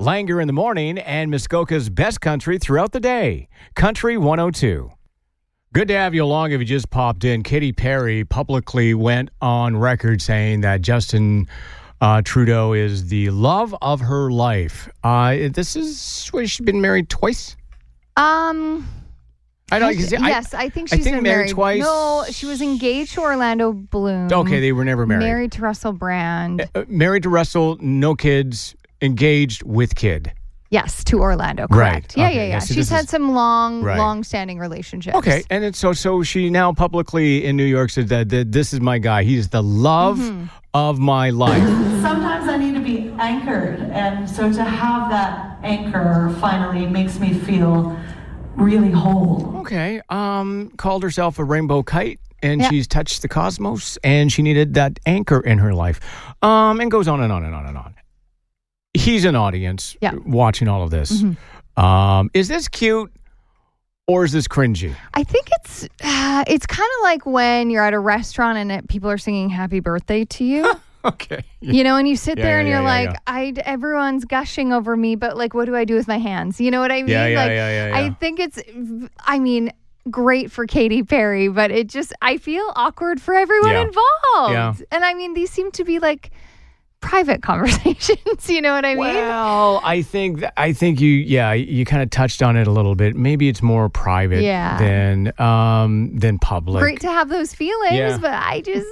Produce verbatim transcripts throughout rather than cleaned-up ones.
Langer in the morning and Muskoka's best country throughout the day. Country one oh two. Good to have you along if you just popped in. Katy Perry publicly went on record saying that Justin uh, Trudeau is the love of her life. Uh, this is, what, she's been married twice? Um... I know. Yes, I, yes, I think she's I think been married, married twice. No, she was engaged to Orlando Bloom. Okay, they were never married. Married to Russell Brand. Uh, married to Russell, no kids, engaged with kid. Yes, to Orlando, correct. Right. Yeah, Okay. yeah, yeah. Yeah, see, She's this had is- some long, Right. long-standing relationships. Okay, and it's so so she now publicly in New York said that, that this is my guy. He's the love Mm-hmm. of my life. Sometimes I need to be anchored, and so to have that anchor finally makes me feel really whole. Okay, um, called herself a rainbow kite, and Yeah. she's touched the cosmos, and she needed that anchor in her life, um, and goes on and on and on and on. He's an audience Yeah. watching all of this. Mm-hmm. Um, is this cute or is this cringy? I think it's uh, it's kind of like when you're at a restaurant and it, people are singing "Happy Birthday" to you. Okay, You know, and you sit Yeah, there yeah, and you're yeah, yeah, like, I everyone's gushing over me, but like, what do I do with my hands? You know what I mean? Yeah, yeah, like, yeah, yeah, yeah. I think it's, I mean, great for Katy Perry, but it just, I feel awkward for everyone Yeah. involved. Yeah. And I mean, these seem to be like private conversations. You know what I mean? Well, I think th- I think you yeah you kind of touched on it a little bit. Maybe it's more private Yeah. than um than public. Great to have those feelings, Yeah. but I just.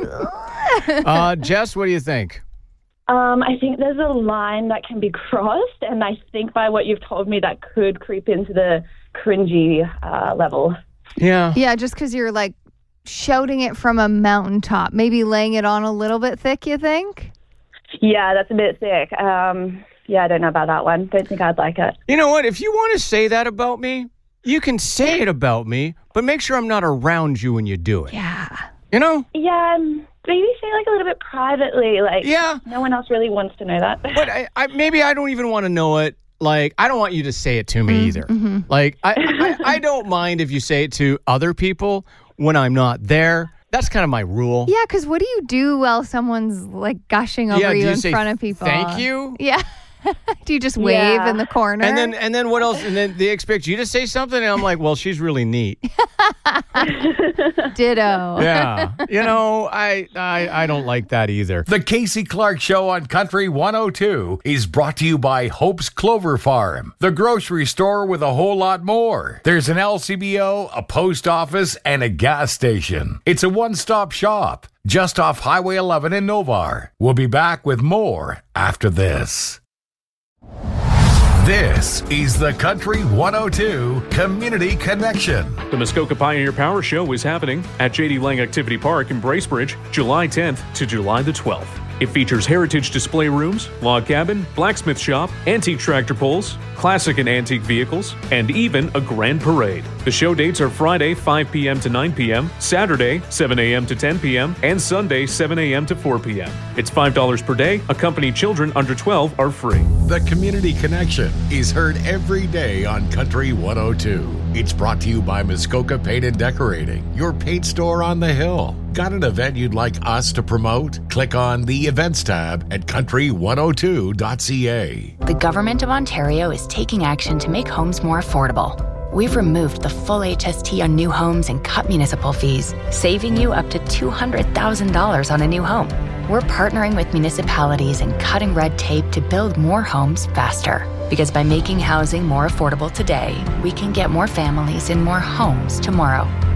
Uh, Jess, what do you think? Um, I think there's a line that can be crossed, and I think by what you've told me, that could creep into the cringy uh, level. Yeah. Yeah, just because you're like shouting it from a mountaintop, maybe laying it on a little bit thick, you think? Yeah, that's a bit thick. Um, yeah, I don't know about that one. Don't think I'd like it. You know what? If you want to say that about me, you can say it about me, but make sure I'm not around you when you do it. Yeah. You know? Yeah, um, maybe say like a little bit privately. Like, Yeah. no one else really wants to know that. But I, I maybe I don't even want to know it. Like, I don't want you to say it to me either. Like, I, I, I don't mind if you say it to other people when I'm not there. That's kind of my rule. Yeah, because what do you do while someone's like gushing over Yeah, do you you in say, front of people? "Thank you"? Yeah. Do you just wave Yeah. in the corner? And then and then what else? And then they expect you to say something, and I'm like, well, she's really neat. Ditto. Yeah. You know, I, I I don't like that either. The Casey Clark Show on Country one oh two is brought to you by Hope's Clover Farm, the grocery store with a whole lot more. There's an L C B O, a post office, and a gas station. It's a one-stop shop just off Highway eleven in Novar. We'll be back with more after this. This is the Country one oh two Community Connection. The Muskoka Pioneer Power Show is happening at J D Lang Activity Park in Bracebridge, July tenth to July the twelfth. It features heritage display rooms, log cabin, blacksmith shop, antique tractor pulls, classic and antique vehicles, and even a grand parade. The show dates are Friday, five p.m. to nine p.m., Saturday, seven a.m. to ten p.m., and Sunday, seven a.m. to four p.m. It's five dollars per day. Accompanied children under twelve are free. The Community Connection is heard every day on Country one oh two. It's brought to you by Muskoka Paint and Decorating, your paint store on the hill. Got an event you'd like us to promote? Click on the Events tab at country one oh two dot c a. The Government of Ontario is taking action to make homes more affordable. We've removed the full H S T on new homes and cut municipal fees, saving you up to two hundred thousand dollars on a new home. We're partnering with municipalities and cutting red tape to build more homes faster. Because by making housing more affordable today, we can get more families in more homes tomorrow.